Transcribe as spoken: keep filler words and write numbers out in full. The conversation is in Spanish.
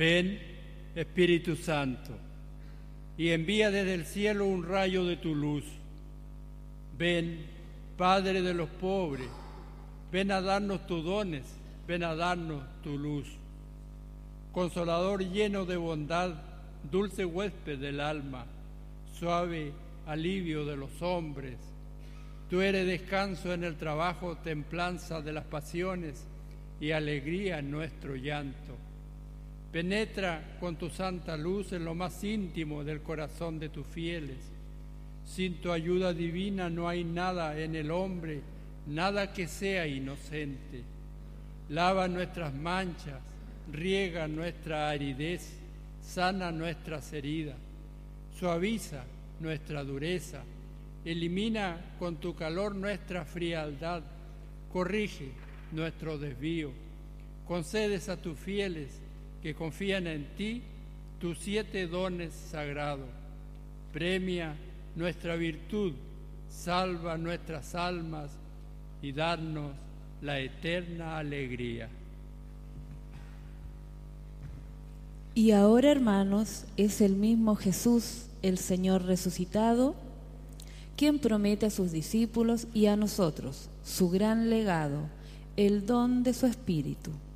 Ven, Espíritu Santo, y envía desde el cielo un rayo de tu luz. Ven, Padre de los pobres, ven a darnos tus dones, ven a darnos tu luz. Consolador lleno de bondad, dulce huésped del alma, suave alivio de los hombres. Tú eres descanso en el trabajo, templanza de las pasiones y alegría en nuestro llanto. Penetra con tu santa luz en lo más íntimo del corazón de tus fieles. Sin tu ayuda divina no hay nada en el hombre, nada que sea inocente. Lava nuestras manchas, riega nuestra aridez, sana nuestras heridas, suaviza nuestra dureza, elimina con tu calor nuestra frialdad, corrige nuestro desvío. Concedes a tus fieles que confían en ti tus siete dones sagrados. Premia nuestra virtud, salva nuestras almas y darnos la eterna alegría. Y ahora, hermanos, es el mismo Jesús, el Señor resucitado, quien promete a sus discípulos y a nosotros su gran legado, el don de su Espíritu.